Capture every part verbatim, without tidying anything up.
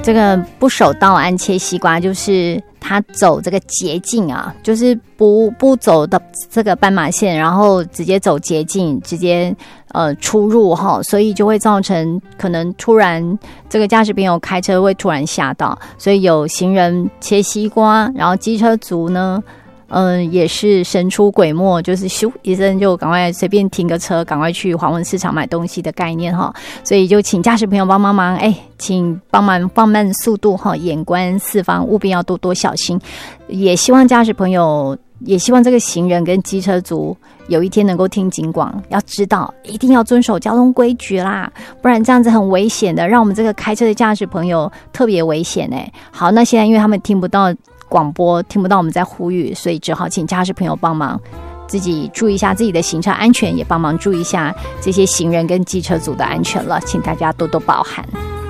这个不守道安切西瓜，就是他走这个捷径啊，就是不不走的这个斑马线，然后直接走捷径，直接呃出入哈，所以就会造成可能突然这个驾驶朋友开车会突然吓到，所以有行人切西瓜，然后机车族呢。嗯，也是神出鬼没，就是咻一声就赶快随便停个车，赶快去华文市场买东西的概念哈。所以就请驾驶朋友帮帮忙，哎，请帮忙放慢速度哈，眼观四方，务必要多多小心。也希望驾驶朋友，也希望这个行人跟机车族有一天能够听警广，要知道一定要遵守交通规矩啦，不然这样子很危险的，让我们这个开车的驾驶朋友特别危险哎。好，那现在因为他们听不到广播，听不到我们在呼吁，所以只好请驾驶朋友帮忙自己注意一下自己的行车安全，也帮忙注意一下这些行人跟机车族的安全了，请大家多多包涵。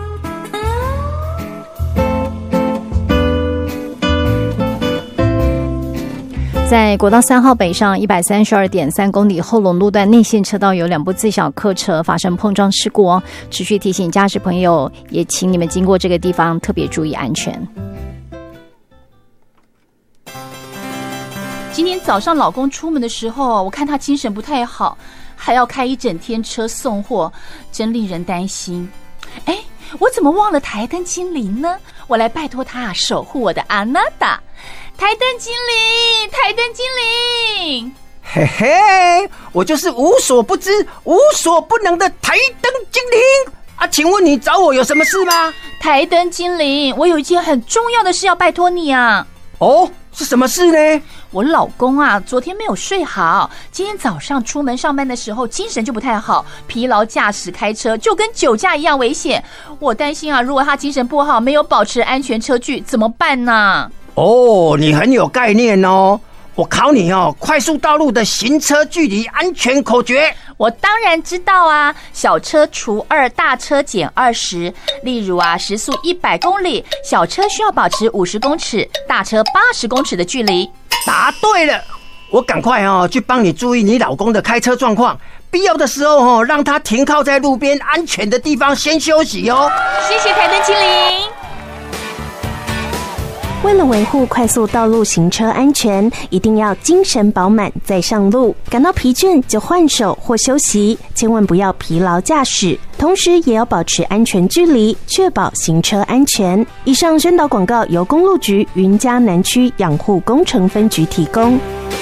在国道三号北上一百三十二点三公里后龙路段内线车道有两部自小客车发生碰撞事故哦，持续提醒驾驶朋友，也请你们经过这个地方特别注意安全。 今天早上老公出门的时候，我看他精神不太好，还要开一整天车送货，真令人担心。哎，我怎么忘了台灯精灵呢？我来拜托他守护我的阿娜达。台灯精灵，台灯精灵， 嘿嘿，我就是无所不知、无所不能的台灯精灵啊！请问你找我有什么事吗？ 台灯精灵，我有一件很重要的事要拜托你啊！ 哦，是什么事呢？ 我老公啊，昨天没有睡好，今天早上出门上班的时候精神就不太好，疲劳驾驶开车就跟酒驾一样危险。我担心啊，如果他精神不好，没有保持安全车距，怎么办呢？ 哦，你很有概念哦。我考你哦，快速道路的行车距离安全口诀。 我当然知道啊，小车除二，大车减二十。例如啊，时速一百公里，小车需要保持五十公尺，大车八十公尺的距离。 答对了，我赶快哦去帮你注意你老公的开车状况，必要的时候哦让他停靠在路边安全的地方先休息哦。 谢谢台灯精灵。 为了维护快速道路行车安全，一定要精神饱满再上路，感到疲倦就换手或休息，千万不要疲劳驾驶，同时也要保持安全距离，确保行车安全。以上宣导广告由公路局云嘉南区养护工程分局提供。